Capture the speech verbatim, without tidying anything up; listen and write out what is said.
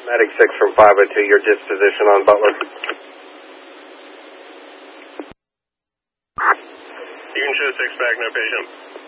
Medic six from five oh two, your disposition on Butler. You can show six back, no patient.